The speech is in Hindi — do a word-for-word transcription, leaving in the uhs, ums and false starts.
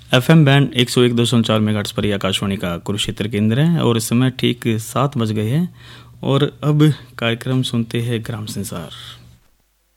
एफ एम बैंड एक सौ एक दशमलव चार मेगाहर्ट्ज़ पर आकाशवाणी का कुरुक्षेत्र केंद्र है और इस समय ठीक सात बज गए हैं और अब कार्यक्रम सुनते हैं ग्राम संसार।